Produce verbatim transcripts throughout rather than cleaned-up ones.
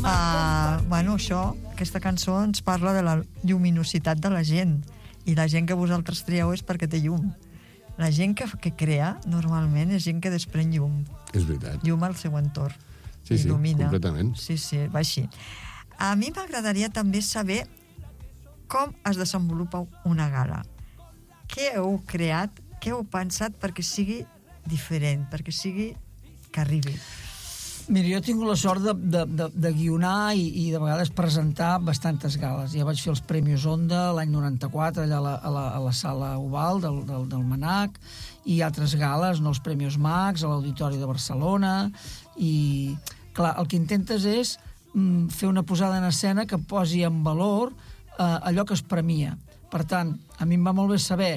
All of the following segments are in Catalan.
Uh, bueno, això, aquesta cançó ens parla de la lluminositat de la gent, i la gent que vosaltres trieu és perquè té llum. La gent que, que crea, normalment, és gent que desprèn llum. És veritat. Llum al seu entorn. Sí, sí, il·lumina. completament. Sí, sí, va així. A mi m'agradaria també saber com es desenvolupa una gala. Què heu creat, què heu pensat perquè sigui diferent, perquè sigui que arribi? Mira, jo he tingut la sort de, de, de, de guionar i, i de vegades presentar bastantes gales. Ja vaig fer els Premis Onda l'any noranta-quatre allà a la, a la, a la sala Oval del, del, del Manac, i altres gales, no, els Premis Max a l'Auditori de Barcelona, i clar, el que intentes és mm, fer una posada en escena que posi en valor eh, allò que es premia. Per tant, a mi em va molt bé saber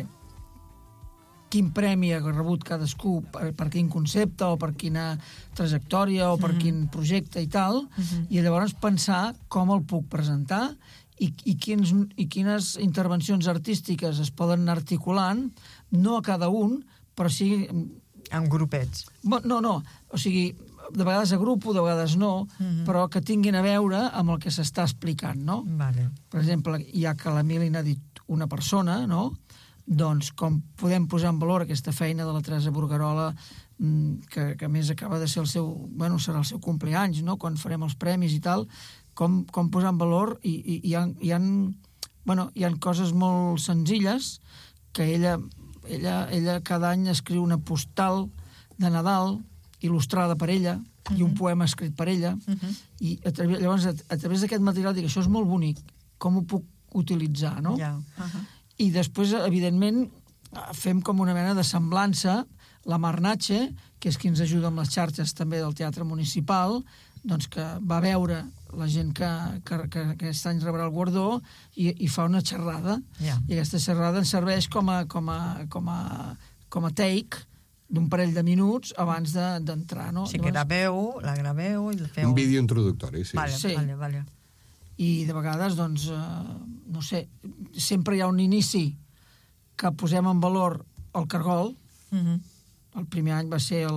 quin premi ha rebut cadascú, per, per quin concepte o per quina trajectòria o per mm. quin projecte i tal, mm-hmm. i llavors pensar com el puc presentar i, i, quins, i quines intervencions artístiques es poden anar articulant, no a cada un, però sí... En grupets. No, no, o sigui, de vegades a grup, de vegades no, mm-hmm. però que tinguin a veure amb el que s'està explicant, no? Vale. Per exemple, ja que l'Emili n'ha dit una persona, no?, doncs com podem posar en valor aquesta feina de la Teresa Burgarola, que, que a més acaba de ser el seu, bueno, serà el seu compleanys, no?, quan farem els premis i tal, com, com posar en valor, i, i, i hi ha, hi ha, bueno, hi ha coses molt senzilles, que ella, ella, ella cada any escriu una postal de Nadal il·lustrada per ella, uh-huh. i un poema escrit per ella, uh-huh. i a través, llavors a, a través d'aquest material dic, això és molt bonic, com ho puc utilitzar, no? Ja. Uh-huh. I després, evidentment, fem com una mena de semblança. La Mar Natxe, que és qui ens ajuda amb les xarxes també del Teatre Municipal, doncs que va veure la gent que, que, que aquest any rebrà el guardó i, i fa una xerrada. Yeah. I aquesta xerrada ens serveix com a, com a, com a, com a take d'un parell de minuts abans d'entrar, de, no? O sigui, que graveu, la graveu i la feu... Un vídeo introductori, sí. Vale, sí. vale, vale. I de vegades, doncs, eh, no sé, sempre hi ha un inici que posem en valor el cargol. Mm-hmm. El primer any va ser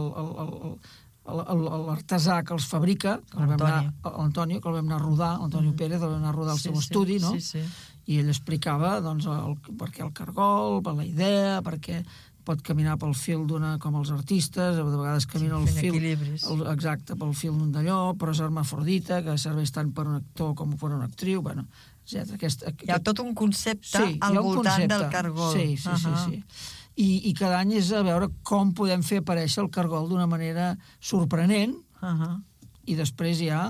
l'artesà que els fabrica, l'Antonio, que el vam anar a rodar, l'Antonio mm-hmm. Pérez, el vam anar a rodar al sí, seu sí, estudi, no? Sí, sí. I ell explicava, doncs, el, per què el cargol, per la idea, perquè pot caminar pel fil d'una, com els artistes, de vegades camina sí, el fil... equilibris. El, exacte, pel fil d'un d'allò, però és hermafrodita, que serveix tant per un actor com per una actriu, bueno, etcètera. Aquest, aquest... Hi ha tot un concepte sí, al voltant concepte. del cargol. Sí, sí, uh-huh. sí, sí. I, I cada any és a veure com podem fer aparèixer el cargol d'una manera sorprenent, uh-huh. i després ja...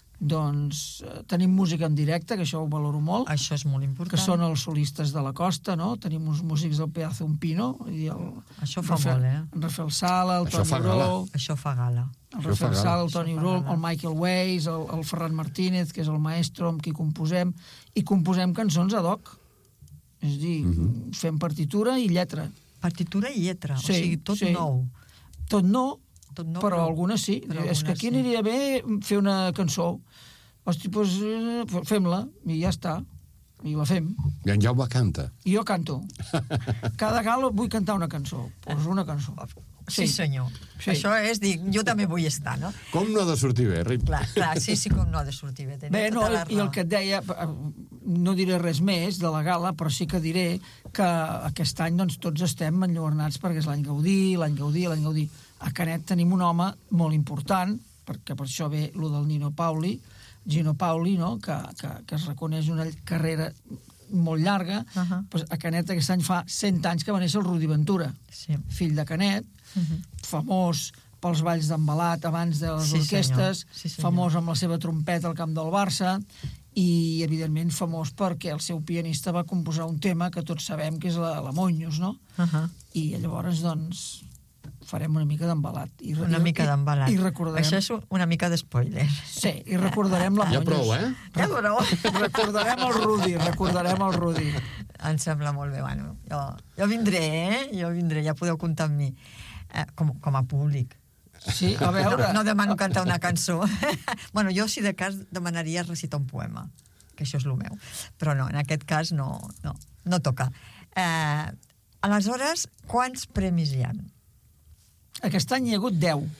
doncs tenim música en directe, que això ho valoro molt. Això és molt important. Que són els solistes de la costa, no? Tenim uns músics del Pedazo un Pino. I el això fa Rafael, molt, eh? En Rafael Sala, el això Toni Uró... Això fa gala. El Rafael Sala, el Toni Uró, el Michael Weiss, el, el Ferran Martínez, que és el maestro amb qui composem, i composem cançons ad hoc. És a dir, uh-huh. fem partitura i lletra. Partitura i lletra, sí, o sigui, tot sí. nou. Tot nou, tot nou, però, però algunes sí. Però és que aquí sí. Aniria bé fer una cançó. Hosti, doncs eh, fem-la, i ja està. I la fem. I en Jaume canta. I jo canto. Cada gala vull cantar una cançó. Pues una cançó. Sí, sí senyor. Sí. Això és dir, jo també vull estar, no? Com no ha de sortir bé, Rip? Clar, clar, sí, sí, com no ha de sortir bé. Bé, no, i el que et deia, no diré res més de la gala, però sí que diré que aquest any doncs, tots estem enlluernats perquè és l'any Gaudí, l'any Gaudí, l'any Gaudí. A Canet tenim un home molt important, perquè per això ve lo del Nino Pauli, Gino Pauli, no? que, que, que es reconeix una carrera molt llarga. Uh-huh. Pues a Canet aquest any fa cent anys que va néixer el Rudi Ventura, sí. Fill de Canet, uh-huh. famós pels balls d'embalat abans de les sí, orquestes, sí, famós amb la seva trompeta al camp del Barça, i evidentment famós perquè el seu pianista va composar un tema que tots sabem que és la, la Monyos, no? Uh-huh. I llavors, doncs, farem una mica d'embalat. I, una mica d'embalat. I recordarem... Això és una mica d'espoiler. Sí, i recordarem la Monyos. Ja prou, eh? Ja prou. Recordarem el Rudi, recordarem el Rudi. Em sembla molt bé, bueno. Jo, jo vindré, eh? Jo vindré, ja podeu comptar amb mi. Eh, com, com a públic. Sí, a veure... No, no demano cantar una cançó. Bueno, jo, si de cas, demanaria recitar un poema, que això és el meu. Però no, en aquest cas no, no, no toca. Eh, aleshores, quants premis hi ha? Aquest any hi ha hagut deu.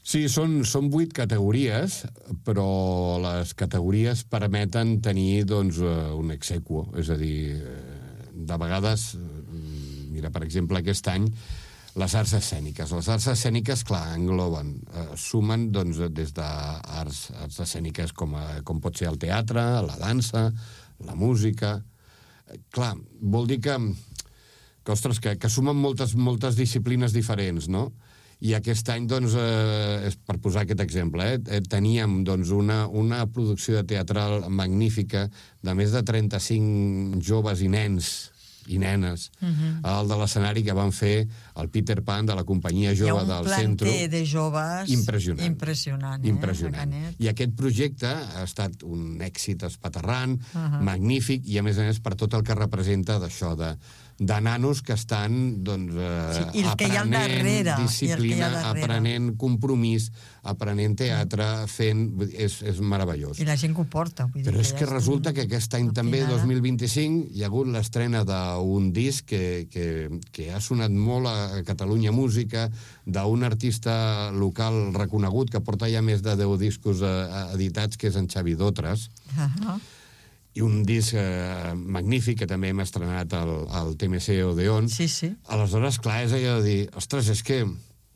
Sí, són, són vuit categories, però les categories permeten tenir doncs, un exequo. És a dir, de vegades, mira, per exemple, aquest any, les arts escèniques. Les arts escèniques, clar, engloben, eh, sumen doncs, des d'arts arts escèniques com, a, com pot ser el teatre, la dansa, la música. Eh, clar, vol dir que, que ostres, que, que sumen moltes, moltes disciplines diferents, no? I aquest any, doncs, eh, per posar aquest exemple, eh, teníem doncs, una, una producció de teatral magnífica de més de trenta-cinc joves i nens i nenes uh-huh. al de l'escenari que van fer el Peter Pan de la companyia jove del centre. Hi ha un planter de joves impressionant. Impressionant, eh? impressionant. I aquest projecte ha estat un èxit espaterrant, uh-huh. magnífic, i a més a més per tot el que representa d'això, de, de nanos que estan doncs, eh, sí, aprenent darrere, disciplina, aprenent compromís, aprenent teatre, fent... És, és meravellós. I la gent que ho porta. Vull dir Però és que que resulta que aquest any també, dos mil vint-i-cinc, hi ha hagut l'estrena d'un disc que, que, que ha sonat molt a Catalunya Música, d'un artista local reconegut que porta ja més de deu discos editats, que és en Xavi Dotres. Uh-huh. I un disc eh, magnífic, que també hem estrenat al, al T M C Odeon. Sí, sí. Aleshores, clar, és allò de dir, ostres, és que,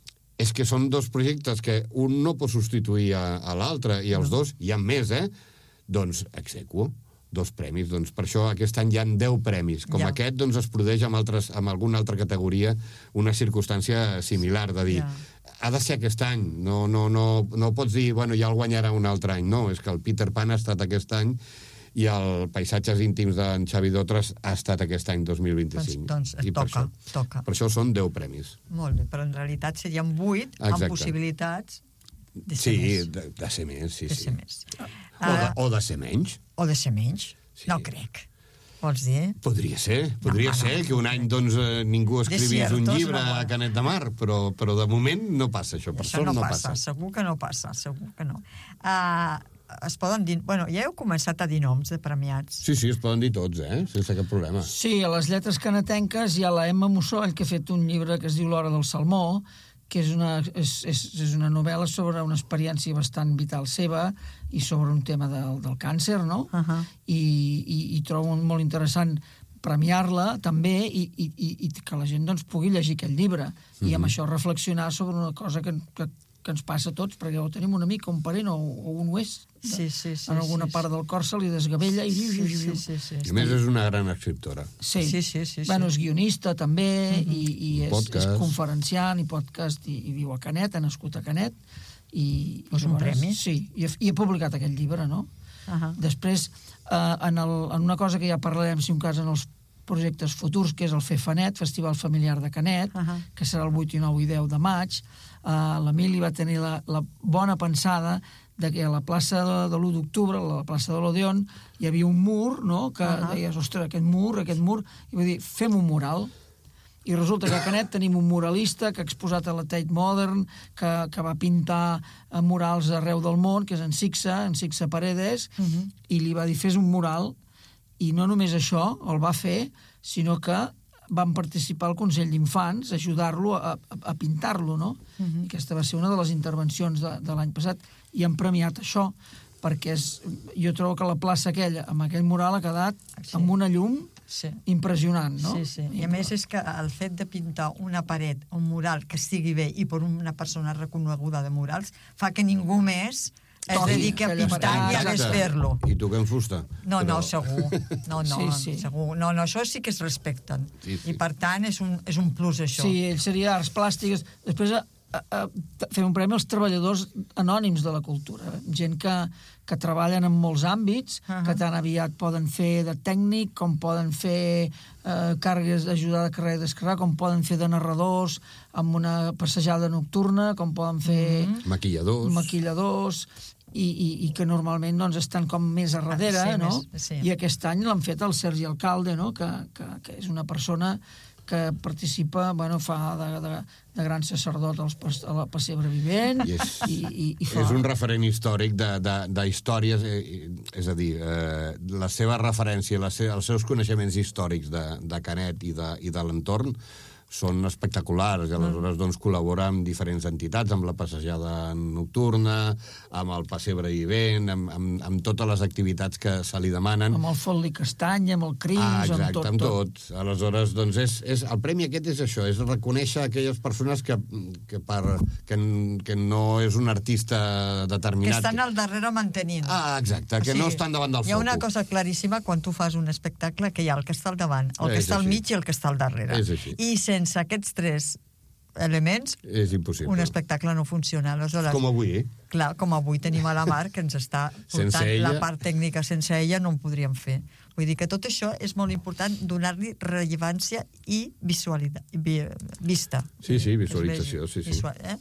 és que són dos projectes que un no pot substituir a, a l'altre, i els no. dos, hi ha més, eh? Doncs, exequo, dos premis. Doncs per això aquest any hi ha deu premis. Com ja. Aquest, doncs es produeix amb, altres, amb alguna altra categoria una circumstància similar, de dir, ja. ha de ser aquest any, no, no, no, no pots dir, bueno, ja el guanyarà un altre any. No, és que el Peter Pan ha estat aquest any, i el Paisatges íntims d'en Xavi Dotres ha estat aquest any dos mil vint-i-cinc. Doncs, doncs I toca, per això, toca. Per això són deu premis. Molt bé, però en realitat serien vuit amb possibilitats de ser sí, més. De, de ser més, sí, de sí. Ser més. O, de, o de ser menys. O de ser menys. Sí. No crec. Vols dir? Podria ser, podria no, ser no, no, que un any doncs, eh, ningú escrivís un llibre no, a Canet de Mar, però, però de moment no passa això, per això sort no, no passa, passa. Segur que no passa, segur que no. Uh, es poden dir... Bueno, ja heu començat a dir noms de premiats. Sí, sí, es poden dir tots, eh? Sense cap problema. Sí, a les lletres canetenques hi ha la Emma Mussoll, que ha fet un llibre que es diu L'hora del salmó, que és una, és, és, és una novel·la sobre una experiència bastant vital seva i sobre un tema del, del càncer, no? Uh-huh. I, i, i trobo molt interessant premiar-la també i, i, i, i que la gent doncs, pugui llegir aquest llibre uh-huh. i amb això reflexionar sobre una cosa que, que, que ens passa a tots, perquè o tenim un amic o un parent o, o un ho és. Sí, sí, sí, en alguna sí, part del cor se li desgavella i... Sí, sí, sí, sí, sí. I a més és una gran escriptora. Sí, sí, sí, sí, sí. Bueno, és guionista també uh-huh. i, i és, és conferenciant i podcast i, i viu a Canet, ha nascut a Canet i... És un premi? Sí, i ha, i ha publicat aquest llibre, no? Uh-huh. Després, eh, en, el, en una cosa que ja parlarem, si un cas, en els projectes futurs, que és el FEFANET, Festival Familiar de Canet, uh-huh. que serà el vuit, nou i deu de maig. Uh, l'Emili va tenir la, la bona pensada de que a la plaça de, de l'u d'octubre, a la plaça de l'Odeon, hi havia un mur, no?, que uh-huh. deies, ostres, aquest mur, aquest mur, i va dir, fem un mural. I resulta que a Canet tenim un muralista que ha exposat a la Tate Modern, que, que va pintar murals arreu del món, que és en Sixa, en Sixa Paredes, uh-huh. i li va dir, fes un mural. I no només això, el va fer, sinó que van participar al Consell d'Infants, ajudar-lo a, a, a pintar-lo, no? Uh-huh. I aquesta va ser una de les intervencions de, de l'any passat, i han premiat això, perquè és, jo trobo que la plaça aquella, amb aquell mural, ha quedat sí. amb una llum sí. impressionant, no? Sí, sí. I a més és que el fet de pintar una paret, un mural que estigui bé i per una persona reconeguda de murals, fa que ningú més es dediqui a pintar i a més fer-lo. I tu que en fusta. No, però... no, segur. No, no, sí, sí. segur. No, no, això sí que es respecten. Sí, sí. I per tant és un, és un plus, això. Sí, ell seria arts plàstiques. Després a, a, a, fem un premi als treballadors anònims de la cultura. Gent que, que treballen en molts àmbits, uh-huh. que tan aviat poden fer de tècnic, com poden fer eh, càrregues d'ajudar de carrer i descarregar, com poden fer de narradors amb una passejada nocturna, com poden fer... Uh-huh. Maquilladors. Maquilladors... I, i, i que normalment doncs, estan com més a darrere, sí, no? Més, sí. I aquest any l'han fet el Sergi Alcalde, no? que, que, que és una persona que participa, bueno, fa de, de, de gran sacerdot als, a la pessebre vivent. I és, i, i, i fa... és un referent històric de, de, de històries, eh, és a dir, eh, la seva referència, la se, els seus coneixements històrics de, de Canet i de, i de l'entorn, són espectaculars, i aleshores doncs, col·labora amb diferents entitats, amb la passejada nocturna, amb el pessebre vivent, amb, amb, amb totes les activitats que se li demanen. Amb el Fot-li Castanya, amb el Crims, ah, exacte, amb tot. amb tot. tot. Aleshores, doncs, és, és, el premi aquest és això, és reconèixer aquelles persones que, que, per, que, que no és un artista determinat. Que estan al darrere mantenint. Ah, exacte, que o sigui, no estan davant del foc. Hi ha una cosa claríssima quan tu fas un espectacle, que hi ha el que està al davant, el que és està al així. mig i el que està al darrere. És així. I sense aquests tres elements, és impossible. Un espectacle no funciona. Aleshores, com avui, eh? Clar, com avui tenim a la Mar, que ens està portant ella... la part tècnica. Sense ella no en podríem fer. Vull dir que tot això és molt important, donar-li rellevància i visualitat, vista. Sí, sí, visualització, sí, sí. Visual, eh?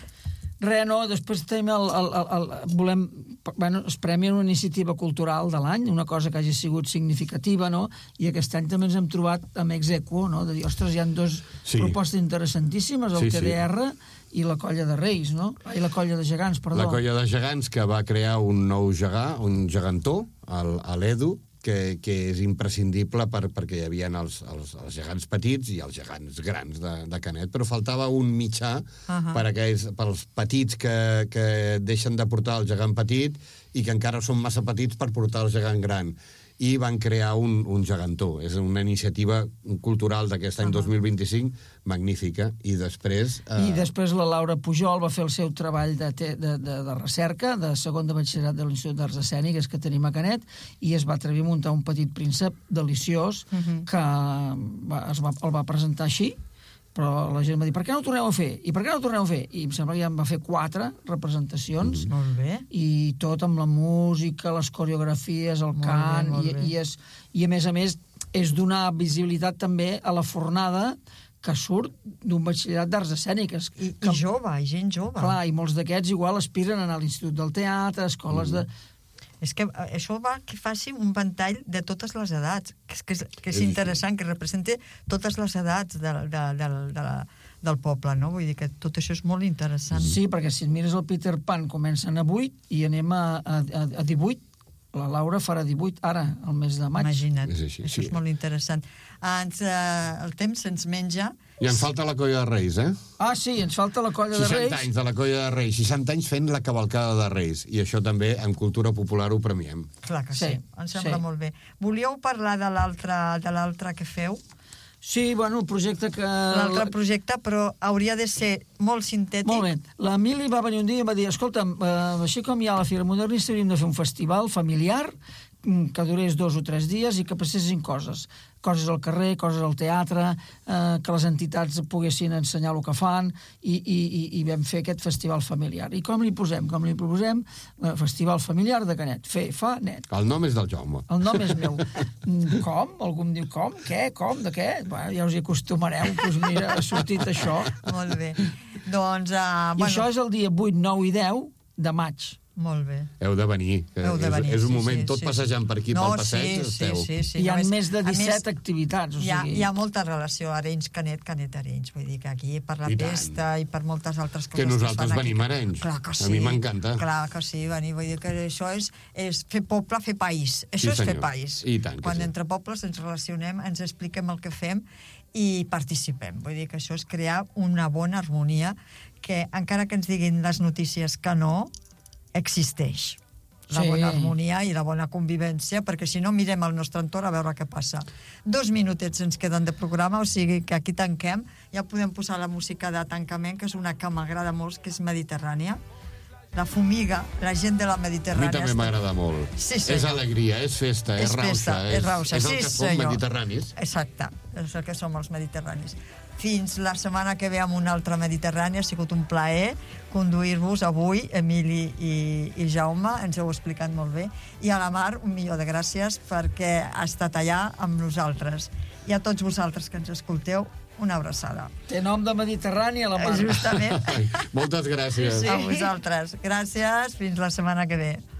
Res, no, després tenim el, el, el, el, volem, bueno, es premia una iniciativa cultural de l'any, una cosa que hagi sigut significativa, no? I aquest any també ens hem trobat amb ex aequo, no? De dir, ostres, hi ha dos sí. propostes interessantíssimes, el sí, T D R sí. i la Colla de Reis, no? I la Colla de Gegants, perdó. La Colla de Gegants, que va crear un nou gegà, un gegantó, a l'Edu, que, que és imprescindible per, perquè hi havia els, els, els gegants petits i els gegants grans de, de Canet, però faltava un mitjà uh-huh. per aquells, pels petits que, que deixen de portar el gegant petit i que encara són massa petits per portar el gegant gran. I van crear un, un gegantó. És una iniciativa cultural d'aquest any uh-huh. dos mil vint-i-cinc magnífica. I després... Eh... I després la Laura Pujol va fer el seu treball de, de, de, de recerca, de segon de batxillerat de l'Institut d'Arts Escèniques que tenim a Canet, i es va atrevir a muntar un petit príncep deliciós uh-huh. que va, es va, el va presentar així, però la gent va dir, per què no ho torneu a fer? I per què no ho torneu a fer? I em sembla que ja en va fer quatre representacions. Mm, molt bé. I tot amb la música, les coreografies, el molt cant, bé, i, i, és, i a més a més és donar visibilitat també a la fornada que surt d'un batxillerat d'arts escèniques. I, que, i jove, i gent jove. Clar, i molts d'aquests igual aspiren a anar a l'Institut del Teatre, escoles mm. de... És que això va que faci un ventall de totes les edats, que és, que és, que és interessant, que representi totes les edats de, de, de, de la, del poble, no? Vull dir que tot això és molt interessant. Sí, perquè si mires el Peter Pan comencen a vuit i anem a, a, a divuit. La Laura farà divuit ara, al mes de maig. Imagina't, és així, això sí. és molt interessant. Ens, eh, el temps se'ns menja. I ens falta la Colla de Reis, eh? Ah, sí, ens falta la Colla de Reis. seixanta anys de la Colla de Reis, seixanta anys fent la cavalcada de Reis. I això també, en cultura popular, ho premiem. Clar que sí, sí. Em sembla sí. molt bé. Volíeu parlar de l'altre de l'altre que feu? Sí, bueno, el projecte que... L'altre projecte, però hauria de ser molt sintètic. Molt bé. L'Emili va venir un dia i va dir, escolta'm, eh, així com hi ha la Fira Modernista, hauríem de fer un festival familiar que durés dos o tres dies i que passessin coses. Coses al carrer, coses al teatre, eh, que les entitats poguessin ensenyar el que fan, i, i, i vam fer aquest festival familiar. I com li posem? Com li proposem? Eh, Festival Familiar de Canet. Fe, fa, net. El nom és del Jaume. El nom és meu. Com? Algú em diu com? Què? Com? De què? Bueno, ja us hi acostumareu. Doncs mira, ha sortit això. Molt bé. Doncs, uh, I bueno... això és el dia vuit, nou i deu de maig. Molt bé. Heu de venir. Heu de venir, és, és un moment, sí, sí, tot sí, passejant per aquí, no, pel passeig, sí, esteu. Sí, sí, sí. Hi ha més, més de disset més, activitats. O hi, ha, sigui... hi ha molta relació Arenys-Canet, Canet-Arenys. Vull dir que aquí per la I festa tant. i per moltes altres coses Que nosaltres que venim a Arenys. Clar que sí. A mi m'encanta. Clar que sí, venir. Vull dir que això és, és fer poble, fer país. Això Sí, és senyor. fer país. I tant que Quan sí. entre pobles ens relacionem, ens expliquem el que fem i participem. Vull dir que això és crear una bona harmonia que, encara que ens diguin les notícies que no, existeix. La Sí. bona harmonia i la bona convivència, perquè si no mirem el nostre entorn a veure què passa. Dos minutets ens queden de programa, o sigui que aquí tanquem. Ja podem posar la música de tancament, que és una que m'agrada molt, que és mediterrània. La fumiga, la gent de la A mi Mediterrània... també m'agrada molt. Sí, és senyor. alegria, és festa, és, És festa, rauxa. és rauxa. És el Sí, que som senyor. mediterranis. Exacte, és el que som els mediterranis. Fins la setmana que ve amb un altre Mediterrani. Ha sigut un plaer conduir-vos avui, Emili i, i Jaume, ens heu explicat molt bé. I a la Mar, un milió de gràcies perquè ha estat allà amb nosaltres. I a tots vosaltres que ens escolteu, una abraçada. Té nom de Mediterrani a la Mar. Justament. Moltes gràcies. A vosaltres. Gràcies, fins la setmana que ve.